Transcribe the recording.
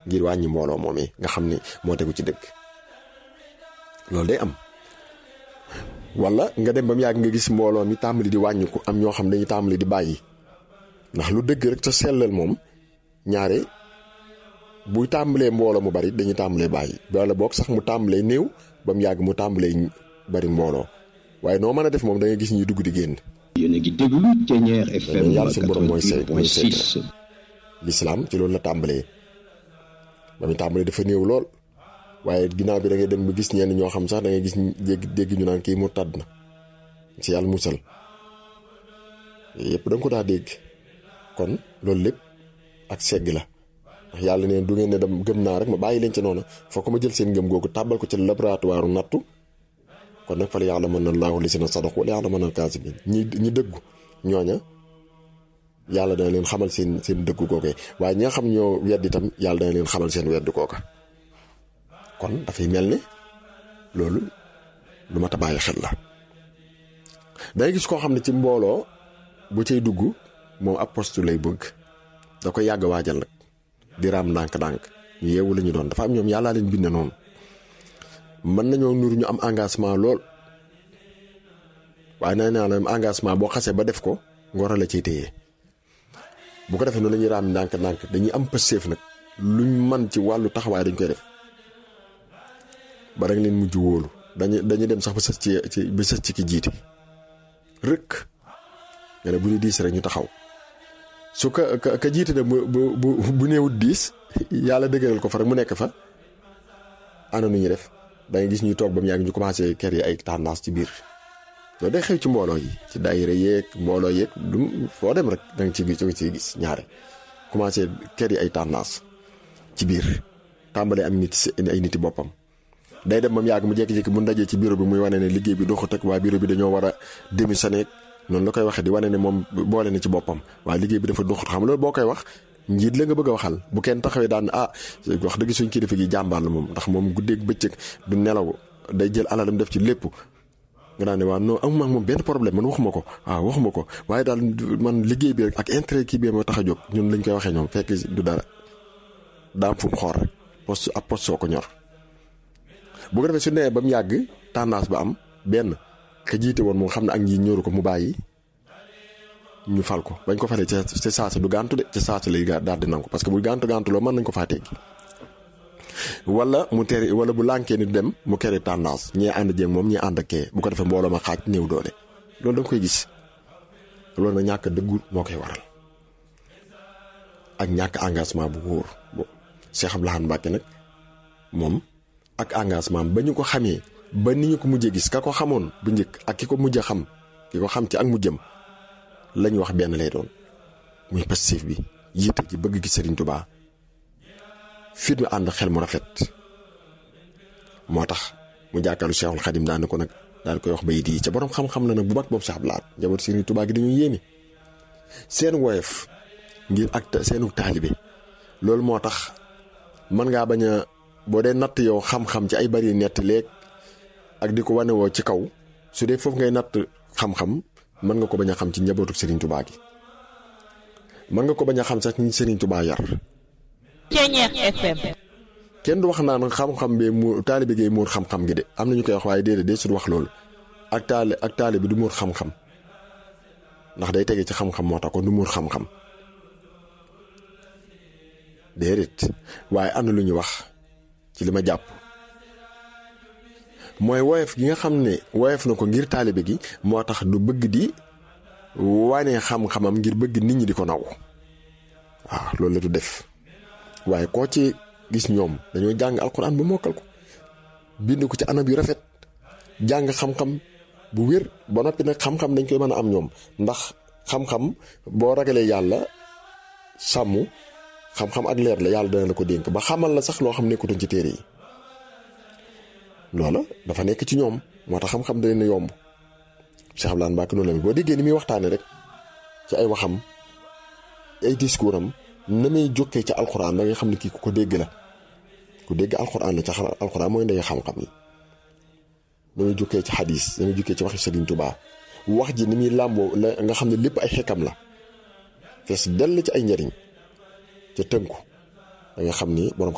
ngir wàññi mbooloo moom nga xam ne moo tegu ci dëgg. loolu day am wala nga dem ba mu yàgg nga gis mbooloo mi tàmbali di wàññiku am ñoo xam dañuy tàmbali di bàyyi ndax lu dëgg rek te sellal moom ñaare buy tàmbalee mbooloo mu bari dañuy tàmbalee bàyyi wala boog sax mu tàmbalee néew ba mu yàgg mu tàmbalee bari mbooloo waaye noo mën a def moom da ngay gis ñuy dugg di génn. yéen a ngi déglu Thiéniere FM yàlla suñu borom mooy 88.6. lislaam ci loolu la tàmbalee ba mu tàmbalee dafa néew lool waaye ginnaaw bi da ngay dem ba gis ñenn ñoo xam sax da ngay gis dégg ñu naan kii murtad na ci yàlla musal yëpp da nga ko daa dégg kon loolu lépp ak segg la ndax yàlla neen du ngeen ne dem gëm naa rek ma bàyyi leen ci noonu foo ko ma jël seen ngëm googu tàbbal ko ci laboratoire nattu kon nag fa la ya'lamanna Allaahu llaziina sadaqu wa la ya'lamanna al-kaazibin ñi dëggu ñooña yàlla dana leen xamal seen dëggu googee waaye ñi nga xam ñoo wedd itam yàlla dana leen xamal seen wedd googa kon dafay mel ne loolu lu mat a bàyyi xel la. day gis koo xam ne ci mbooloo bu cay dugg moom ab poste lay bëgg da koy yàgg waajal nag di raam ndànk-ndànk ñu yeewu la ñu doon dafa am ñoom yàllaa leen bind noonu mën nañoo nuru ñu am engagement lool waaye nee naa la engagement boo xasee ba def ko ngoro la ciy téye bu ko defee noonu la ñuy raam ndànk-ndànk dañuy am pëseef nag luñ man ci wàllu taxawaay dañ koy def ba rek leen mujj wóolu dañuy dem sax ba sës ci ki jiite rëkk nga ne bu ñu diis rek ñu taxaw su ka jiite na bu néewut diis yàlla dëgëral ko fa rek mu nekk fa ana nu ñuy def da nga gis ñuy toog ba mu yàgg ñu commencé kër yi ay tendance ci biir loolu day xew ci mbooloo yi ci daayira yeeg mbooloo yeeg du foo dem rek da nga ciy gis ñaare commencé kër yi ay tendance ci biir tàmbalee am ay niti boppam day dem ba mu yàgg mu jékki-jékki mu ndajee ci bureau bi muy wane ne liggéey bi doxut ak waa bureau bi dañoo war a démissionner noonu la koy waxee di wane ne moom boole na ci boppam waaye liggéey bi dafa doxut xam loolu boo koy wax njiit la nga bëgg a waxal bu kenn taxawee daan wax dëgg suñ kilifa gi jàmbaar la moom ndax moom guddeeg bëccëg du nelaw day jël alalam def ci lépp nga daan ne waaw non amuma moom benn problème man waxuma ko waaye daal man liggéey bi rek ak intérêt kii bi moo tax a jóg ñun lañ koy waxee ñoom fekk du dara daam fu mu xool rek poste soo ko ñor bu ko defee su nee ba mu yàgg tendance ba am benn ka jiite woon moom xam ne ak nji ñoru ko mu bàyyi ñu fal ko bañ ko falee ca saasa du gàntu de ca saasa lay daal di nangu parce que bu gàntu loo mën nañ ko faa teggi wala mu tere wala bu lànkee ni dem mu kere tendance ñee ànd jéeg moom ñee ànd ak kee bu ko defee mbooloo ma xaaj néew doole loolu da nga koy gis loolu na ñàkk dëggu moo koy waral ak ñàkk engagement bu wóor Cheikh Abdou Lahad Mbacké nag moom ak engagement ba ñu ko xamee ba ni ñu ko mujjee gis ka ko xamoon bu njëkk ak ki ko mujj a xam ki ko xam ci ak mujjam lañ wax benn lay doon muy passif bi yitte ji bëgg gi Serigne Touba fit mi ànd xel mu rafet moo tax mu jàkkaarlu Cheikhul Khadim daan ko nag daal koy wax bay di ca borom xam-xam la nag bu mag boobu Cheikh Abdou Lahad njaboot Serigne Touba gi dañuy yéeme seen woyof ngir ak seenu taalibe loolu moo tax mën ngaa bañ a boo dee natt yow xam-xam ci ay bari nett léeg ak di ko wane woo ci kaw su dee foofu ngay natt xam-xam mën nga ko bañ a xam ci njabootu Serigne Touba gi mën nga ko bañ a xam sax ñi Serigne Touba yar. Thiéniere FM. kenn du wax naan xam-xam bee mu taalibe gi muur xam-xam gi de am na ñu koy wax waaye déedéet de su wax loolu ak taalibe du muur xam-xam ndax day tege ci xam-xam moo tax ko du muur xam-xam déedéet waaye am na lu ñu wax ci li ma jàpp mooy woyof gi nga xam ne woyof na ko ngir taalibe gi moo tax du bëgg di wane xam-xamam ngir bëgg nit ñi di ko naw waaw loolu la du def waaye koo ci gis ñoom dañoo jàng alxuraan ba mokkal ko bind ko ci anam yu rafet jàng xam-xam bu wér ba noppi nag xam-xam dañ koy mën a am ñoom ndax xam-xam boo ragalee yàlla sàmm xam-xam ak leer la yàlla dana la ko dénk ba xamal la sax loo xam nekkutoon ci téere yi loola dafa nekk ci ñoom moo tax xam-xam da leen yomb Cheikh Abdou Lahad Mbacké loolu la boo déggee ni muy waxtaane rek ci ay waxam ay discours am na muy jokkee ca alxuraan da nga xam ne kii ku ko dégg la ku dégg alxuraan la ca alxuraan mooy ndey xam-xam yi na muy jokkee ci xadis na muy jokkee ci waxi Serigne Touba wax ji ni muy làmboo la nga xam ne lépp ay xekkam la fees dell ci ay njariñ ca tënku da nga xam ni borom